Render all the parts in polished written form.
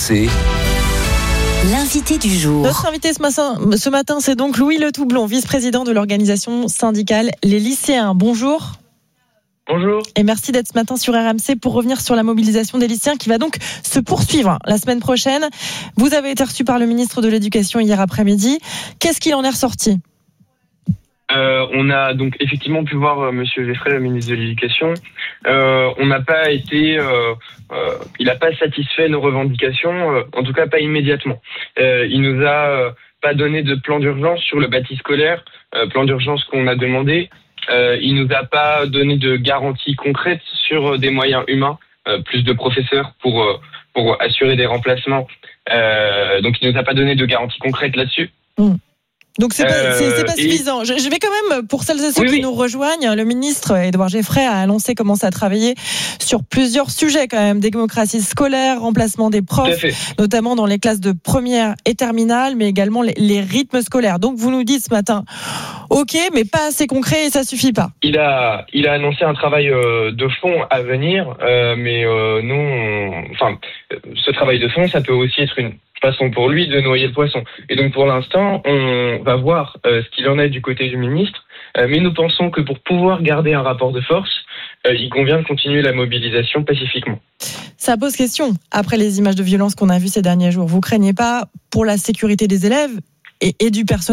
RMC. L'invité du jour. Notre invité ce matin, c'est donc Louis Le Toublon, vice-président de l'organisation syndicale Les Lycéens. Bonjour. Bonjour. Et merci d'être ce matin sur RMC pour revenir sur la mobilisation des lycéens qui va donc se poursuivre la semaine prochaine. Vous avez été reçu par le ministre de l'Éducation hier après-midi. Qu'est-ce qu'il en est ressorti ? On a donc effectivement pu voir Monsieur Geffray, le ministre de l'Éducation. On n'a pas été, il n'a pas satisfait nos revendications, en tout cas pas immédiatement. Il nous a pas donné de plan d'urgence sur le bâti scolaire, plan d'urgence qu'on a demandé. Il nous a pas donné de garantie concrète sur des moyens humains, plus de professeurs pour assurer des remplacements. Donc il nous a pas donné de garantie concrète là-dessus. Donc c'est pas suffisant. Je vais quand même, pour celles et ceux qui nous rejoignent, le ministre Édouard Geffray a annoncé commencer à travailler sur plusieurs sujets quand même, démocratie scolaire, remplacement des profs, notamment dans les classes de première et terminale, mais également les rythmes scolaires. Donc vous nous dites ce matin, ok, mais pas assez concret et ça suffit pas. Il a annoncé un travail de fond à venir, mais nous, ce travail de fond, ça peut aussi être une façon pour lui de noyer le poisson. Et donc pour l'instant, on va voir ce qu'il en est du côté du ministre, mais nous pensons que pour pouvoir garder un rapport de force, il convient de continuer la mobilisation pacifiquement. Ça pose question, après les images de violence qu'on a vues ces derniers jours. Vous craignez pas pour la sécurité des élèves et du personnel ?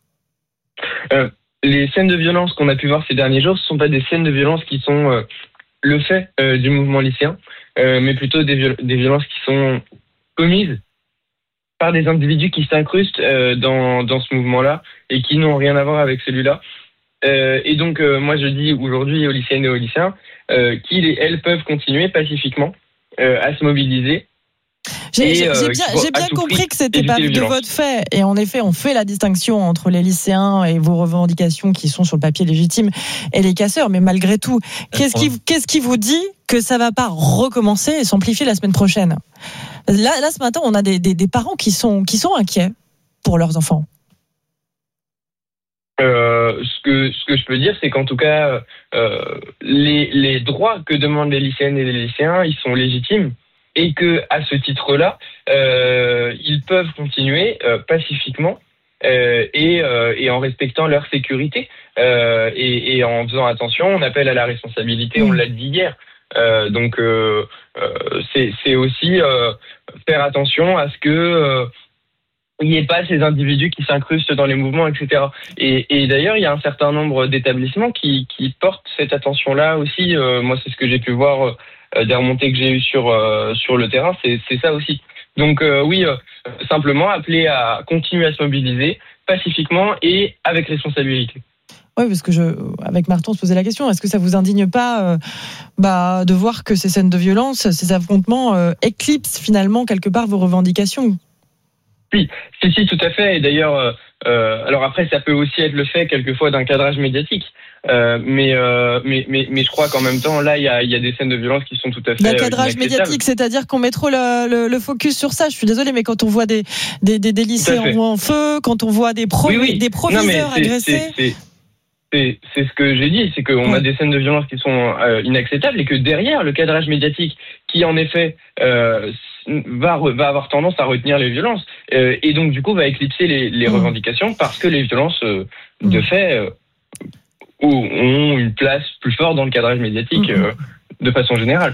Les scènes de violence qu'on a pu voir ces derniers jours, ce ne sont pas des scènes de violence qui sont le fait du mouvement lycéen, mais plutôt des violences qui sont commises par des individus qui s'incrustent dans ce mouvement-là et qui n'ont rien à voir avec celui-là. Et donc, moi, je dis aujourd'hui aux lycéennes et aux lycéens qu'ils et elles peuvent continuer pacifiquement à se mobiliser. J'ai bien compris que c'était pas de votre fait. Et en effet, on fait la distinction entre les lycéens et vos revendications qui sont sur le papier légitimes et les casseurs. Mais malgré tout, qu'est-ce qui vous dit que ça va pas recommencer et s'amplifier la semaine prochaine ? Là, ce matin, on a des parents qui sont inquiets pour leurs enfants. Ce que je peux dire, c'est qu'en tout cas, les droits que demandent les lycéennes et les lycéens, ils sont légitimes. Et que à ce titre-là, ils peuvent continuer pacifiquement et en respectant leur sécurité et en faisant attention. On appelle à la responsabilité, on l'a dit hier. Donc c'est aussi faire attention à ce que il n'y ait pas ces individus qui s'incrustent dans les mouvements, etc. Et d'ailleurs, il y a un certain nombre d'établissements qui portent cette attention-là aussi. Moi, c'est ce que j'ai pu voir des remontées que j'ai eues sur le terrain, c'est ça aussi. Donc simplement appeler à continuer à se mobiliser pacifiquement et avec responsabilité. Oui, parce que avec Martin, on se posait la question, est-ce que ça vous indigne pas de voir que ces scènes de violence, ces affrontements éclipsent finalement quelque part vos revendications ? Si, tout à fait. Et d'ailleurs, alors après, ça peut aussi être le fait quelquefois d'un cadrage médiatique. Mais je crois qu'en même temps, là, il y a des scènes de violence qui sont tout à fait d'un cadrage médiatique, c'est-à-dire qu'on met trop le focus sur ça. Je suis désolée, mais quand on voit des lycées en feu, quand on voit des proviseurs agressés. C'est ce que j'ai dit, c'est qu'on a des scènes de violence qui sont inacceptables et que derrière le cadrage médiatique, qui en effet va avoir tendance à retenir les violences et donc du coup va éclipser les revendications parce que les violences de fait ont une place plus forte dans le cadrage médiatique de façon générale.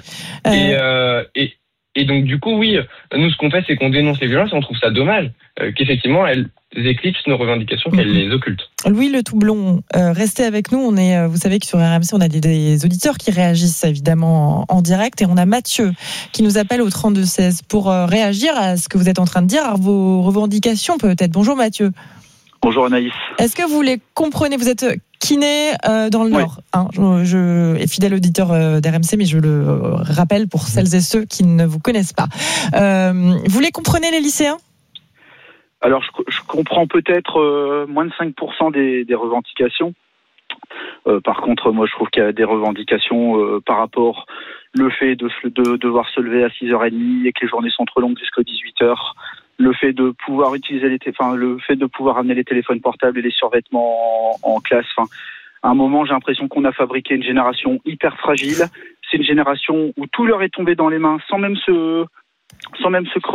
Et donc du coup nous ce qu'on fait c'est qu'on dénonce les violences et on trouve ça dommage qu'effectivement elles éclipsent nos revendications, qu'elles les occultent. Louis Le Toublon, restez avec nous. Vous savez que sur RMC, on a des auditeurs qui réagissent évidemment en direct. Et on a Mathieu qui nous appelle au 32-16 pour réagir à ce que vous êtes en train de dire, à vos revendications peut-être. Bonjour Mathieu. Bonjour Anaïs. Est-ce que vous les comprenez ? Vous êtes kiné dans le Nord. Je suis fidèle auditeur d'RMC, mais je le rappelle pour celles et ceux qui ne vous connaissent pas. Vous les comprenez les lycéens ? Alors, je comprends peut-être moins de 5% des revendications. Par contre, moi, je trouve qu'il y a des revendications par rapport le fait de devoir se lever à 6h30 et que les journées sont trop longues jusqu'à 18h. Le fait de pouvoir utiliser le fait de pouvoir amener les téléphones portables et les survêtements en classe. À un moment, j'ai l'impression qu'on a fabriqué une génération hyper fragile. C'est une génération où tout leur est tombé dans les mains sans même se creuser